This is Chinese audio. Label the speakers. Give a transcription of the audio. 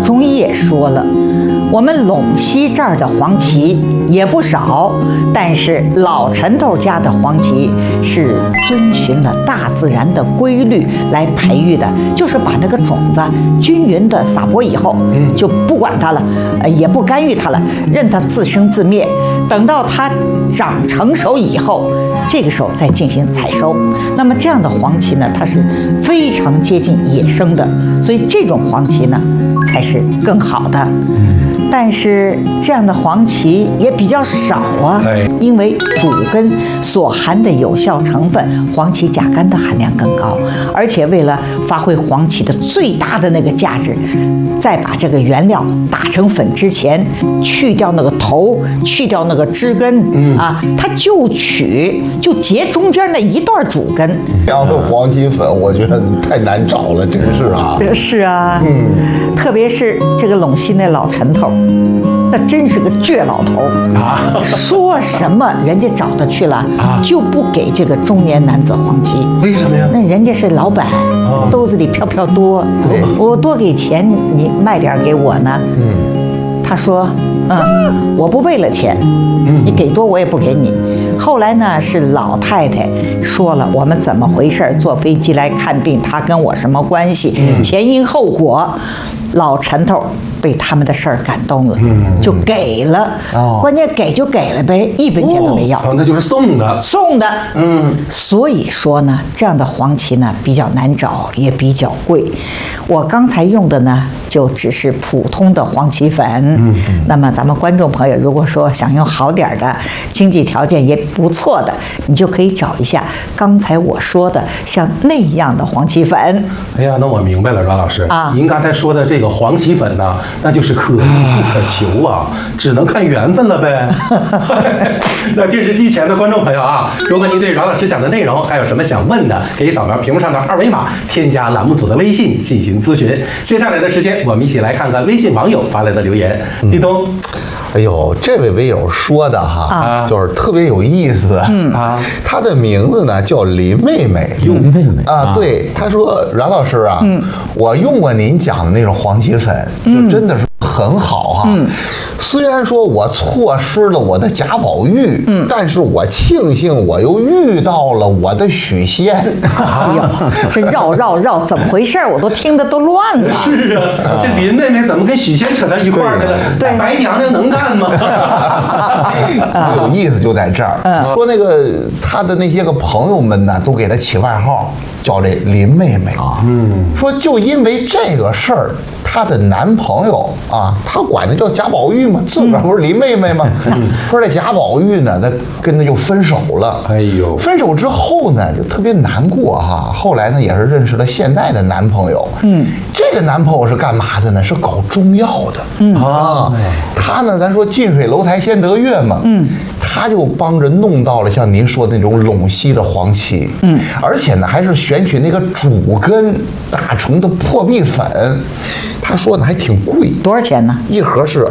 Speaker 1: 中医也说了，我们陇西这儿的黄芪也不少，但是老陈头家的黄芪是遵循了大自然的规律来培育的，就是把那个种子均匀的撒播以后，就不管它了，也不干预它了，任它自生自灭。等到它长成熟以后，这个时候再进行采收。那么这样的黄芪呢，它是非常接近野生的，所以这种黄芪呢才是更好的。但是这样的黄芪也比较少啊，因为主根所含的有效成分黄芪甲苷的含量更高，而且为了发挥黄芪的最大的那个价值，在把这个原料打成粉之前，去掉那个头，去掉那个枝根它就截中间那一段主根。
Speaker 2: 这样的黄芪粉，我觉得太难找了，真是啊。
Speaker 1: 是啊，特别是这个陇西那老陈头。那真是个倔老头说什么人家找他去了就不给这个中年男子黄芪。
Speaker 2: 为什么呀？
Speaker 1: 那人家是老板，兜子里飘飘多，我多给钱你卖点给我呢。他说我不为了钱，你给多我也不给你。后来呢，是老太太说了我们怎么回事，坐飞机来看病，他跟我什么关系，前因后果。老陈头被他们的事儿感动了，就给了。关键给就给了呗，一分钱都没要。
Speaker 2: 那就是送的。
Speaker 1: 所以说呢，这样的黄芪呢比较难找，也比较贵。我刚才用的呢，就只是普通的黄芪粉。那么咱们观众朋友，如果说想用好点的，经济条件也不错的，你就可以找一下刚才我说的像那样的黄芪粉。
Speaker 3: 哎呀，那我明白了，阮老师您刚才说的这个黄芪粉呢，那就是可遇不可求啊，只能看缘分了呗。那电视机前的观众朋友如果您对阮老师讲的内容还有什么想问的，可以扫描屏幕上的2维码，添加栏目组的微信进行咨询。接下来的时间，我们一起来看看微信网友发来的留言。立冬，
Speaker 2: 哎呦，这位微友说的就是特别有意思。他的名字呢叫林妹妹。对，他说阮老师我用过您讲的那种黄芪粉，就真的是很好虽然说我错失了我的贾宝玉，但是我庆幸我又遇到了我的许仙。
Speaker 1: 哎呀，这绕怎么回事？我都听得都乱了。
Speaker 3: 是啊，这林妹妹怎么跟许仙扯到一块儿去了？对，白娘娘能干吗？
Speaker 2: 有意思就在这儿，说那个他的那些个朋友们呢，都给他起外号叫这林妹妹说就因为这个事儿，她的男朋友他管他叫贾宝玉嘛，自个儿不是林妹妹吗？说这贾宝玉呢，他跟他就分手了。
Speaker 3: 哎呦，
Speaker 2: 分手之后呢，就特别难过后来呢，也是认识了现在的男朋友。这个男朋友是干嘛的呢？是搞中药的。他呢，咱说近水楼台先得月嘛。他就帮着弄到了像您说的那种陇西的黄芪。而且呢，还是选取那个主根打成的破壁粉。他说呢，还挺贵，
Speaker 1: 多少钱呢？
Speaker 2: 一盒是